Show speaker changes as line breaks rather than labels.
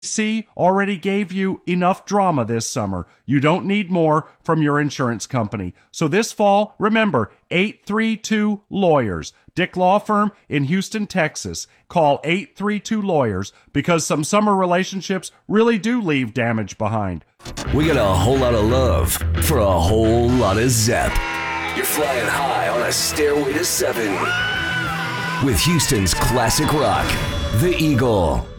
already gave you enough drama this summer. You don't need more from your insurance company. So this fall, remember, 832-LAWYERS. Dick Law Firm in Houston, Texas. Call 832-LAWYERS because some summer relationships really do leave damage behind.
We got a whole lot of love for a whole lot of zep. You're flying high on a stairway to 7 with Houston's classic rock, The Eagle.